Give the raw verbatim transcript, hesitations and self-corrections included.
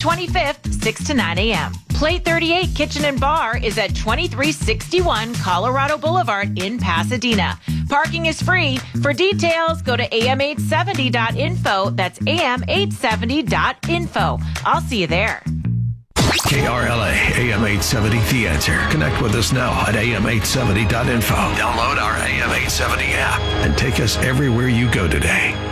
twenty-fifth, six to nine a.m. Plate thirty-eight Kitchen and Bar is at twenty-three sixty-one Colorado Boulevard in Pasadena. Parking is free. For details, go to A M eight seventy dot info. That's A M eight seventy dot info. I'll see you there. K R L A, A M eight seventy, The Answer. Connect with us now at A M eight seventy dot info. Download our A M eight seventy app and take us everywhere you go today.